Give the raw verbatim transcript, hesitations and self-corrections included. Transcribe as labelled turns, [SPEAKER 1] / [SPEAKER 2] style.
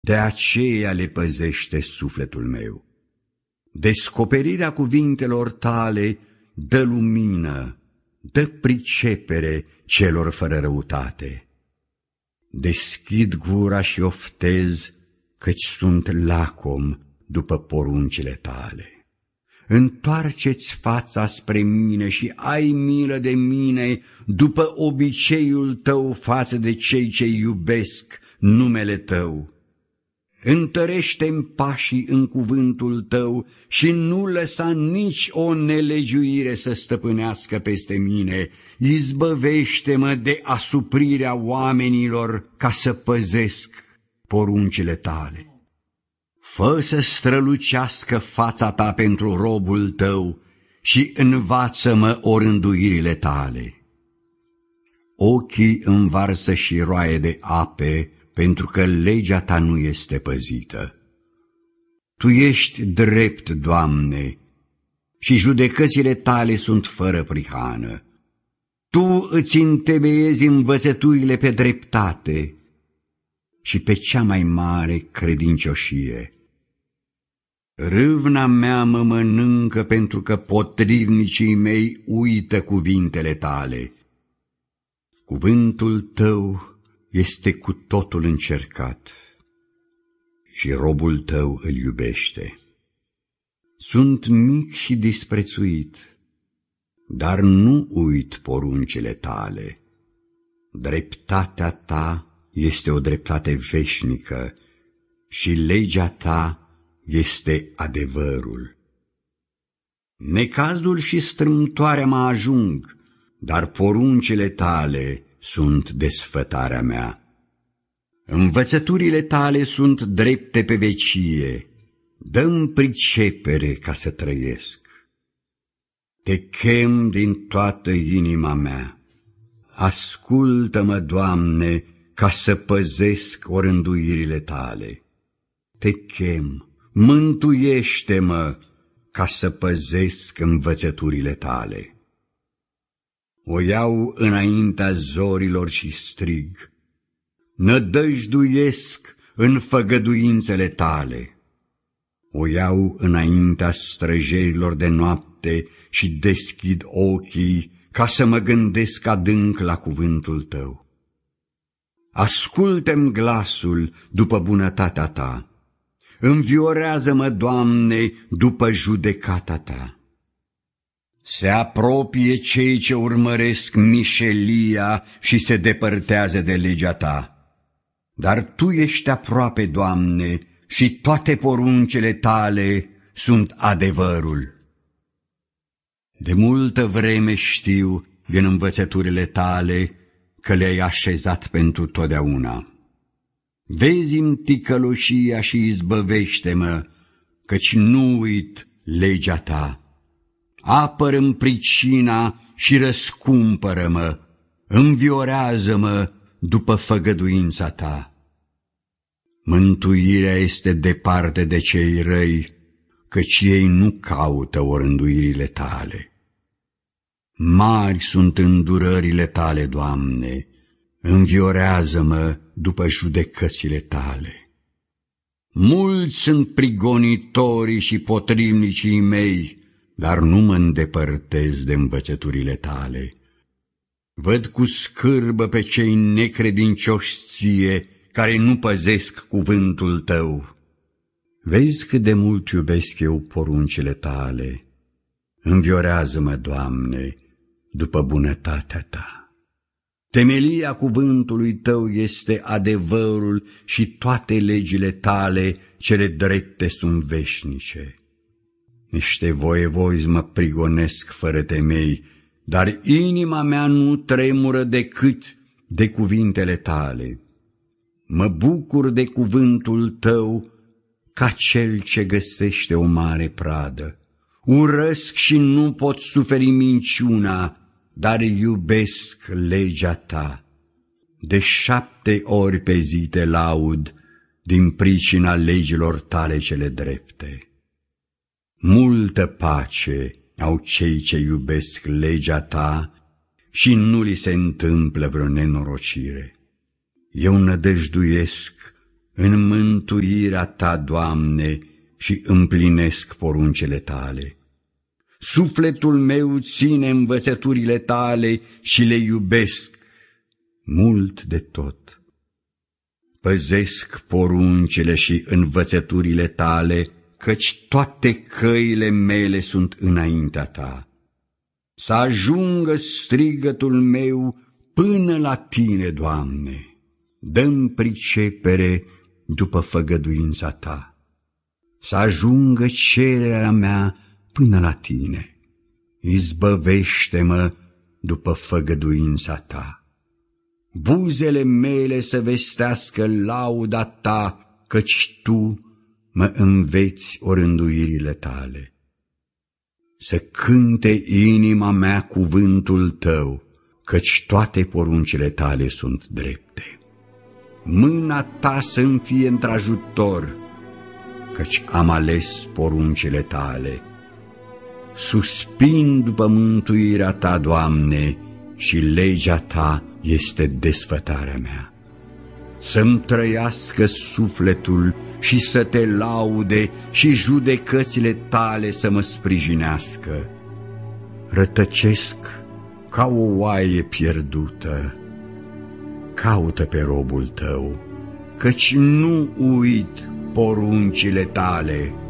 [SPEAKER 1] de aceea le păzește sufletul meu. Descoperirea cuvintelor tale dă lumină, dă pricepere celor fără răutate. Deschid gura și oftez, căci sunt lacom după poruncile tale. Întoarceți fața spre mine și ai milă de mine după obiceiul tău față de cei ce iubesc numele tău. Întărește-mi pașii în cuvântul tău și nu lăsa nici o nelegiuire să stăpânească peste mine. Izbăvește-mă de asuprirea oamenilor ca să păzesc poruncile tale. Fă să strălucească fața ta pentru robul tău și învață-mă orânduirile tale. Ochii învarsă și roaie de ape, pentru că legea ta nu este păzită. Tu ești drept, Doamne, și judecățile tale sunt fără prihană. Tu îți întemeiezi învățăturile pe dreptate și pe cea mai mare credincioșie. Râvna mea mă mănâncă pentru că potrivnicii mei uită cuvintele tale. Cuvântul tău este cu totul încercat și robul tău îl iubește. Sunt mic și disprețuit, dar nu uit poruncile tale. Dreptatea ta este o dreptate veșnică și legea ta este adevărul. Necazul și strâmtoarea mă ajung, dar poruncile tale sunt desfătarea mea. Învățăturile tale sunt drepte pe vecie, dă-mi pricepere ca să trăiesc. Te chem din toată inima mea, ascultă-mă, Doamne, ca să păzesc orânduirile tale. Te chem, mântuiește-mă ca să păzesc învățăturile tale. O iau înaintea zorilor și strig, nădăjduiesc în făgăduințele tale. O iau înaintea străjerilor de noapte și deschid ochii ca să mă gândesc adânc la cuvântul tău. Ascultă-mi glasul după bunătatea ta, înviorează-mă, Doamne, după judecata ta. Se apropie cei ce urmăresc mișelia și se depărtează de legea ta. Dar tu ești aproape, Doamne, și toate poruncile tale sunt adevărul. De multă vreme știu din învățăturile tale că le-ai așezat pentru totdeauna. Vezi-mi ticăloșia și izbăvește-mă, căci nu uit legea ta. Apără-mi pricina și răscumpără-mă, înviorează-mă după făgăduința ta. Mântuirea este departe de cei răi, căci ei nu caută orânduirile tale. Mari sunt îndurările tale, Doamne, înviorează-mă după judecățile tale. Mulți sunt prigonitorii și potrivnicii mei, dar nu mă îndepărtez de învățăturile tale. Văd cu scârbă pe cei necredincioși ție, care nu păzesc cuvântul tău. Vezi cât de mult iubesc eu poruncile tale. Înviorează-mă, Doamne, după bunătatea ta. Temelia cuvântului tău este adevărul și toate legile tale, cele drepte, sunt veșnice. Niște voievozi mă prigonesc fără temei, dar inima mea nu tremură decât de cuvintele tale. Mă bucur de cuvântul tău ca cel ce găsește o mare pradă. Urăsc și nu pot suferi minciuna, dar iubesc legea ta. De șapte ori pe zi te laud din pricina legilor tale cele drepte. Multă pace au cei ce iubesc legea ta și nu li se întâmplă vreo nenorocire. Eu nădăjduiesc în mântuirea Ta, Doamne, și împlinesc poruncile Tale. Sufletul meu ține învățăturile Tale și le iubesc mult de tot. Păzesc poruncile și învățăturile Tale, căci toate căile mele sunt înaintea Ta. Să ajungă strigătul meu până la Tine, Doamne, dă-mi pricepere după făgăduința Ta. Să ajungă cererea mea până la Tine, izbăvește-mă după făgăduința Ta. Buzele mele să vestească lauda Ta, căci Tu mă înveți orânduirile Tale. Să cânte inima mea cuvântul Tău, căci toate poruncile Tale sunt drepte. Mâna Ta să-mi fie într-ajutor, căci am ales poruncile Tale. Suspin după mântuirea Ta, Doamne, și legea Ta este desfătarea mea. Să-mi trăiască sufletul și să Te laude și judecățile Tale să mă sprijinească. Rătăcesc ca o oaie pierdută. Caută pe robul Tău, căci nu uit poruncile Tale.